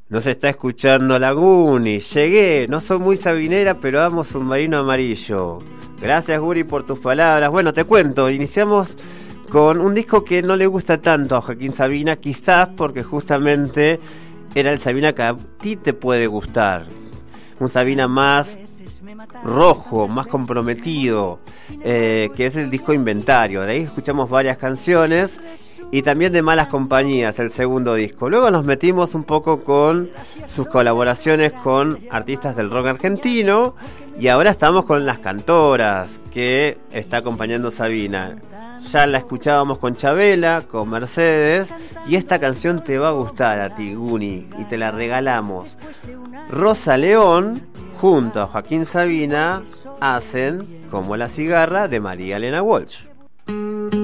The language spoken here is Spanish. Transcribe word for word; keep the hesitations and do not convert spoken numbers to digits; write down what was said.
Nos está escuchando Laguni. Llegué, no soy muy sabinera, pero amo Submarino Amarillo. Gracias, Guri, por tus palabras. Bueno, te cuento, iniciamos con un disco que no le gusta tanto a Joaquín Sabina, quizás porque justamente era el Sabina que a ti te puede gustar. Un Sabina más rojo, más comprometido, eh, que es el disco Inventario. De ahí escuchamos varias canciones. Y también de Malas Compañías, el segundo disco. Luego nos metimos un poco con sus colaboraciones con artistas del rock argentino. Y ahora estamos con Las Cantoras, que está acompañando Sabina. Ya la escuchábamos con Chabela, con Mercedes. Y esta canción te va a gustar a ti, Guni, y te la regalamos. Rosa León, junto a Joaquín Sabina, hacen Como la cigarra de María Elena Walsh.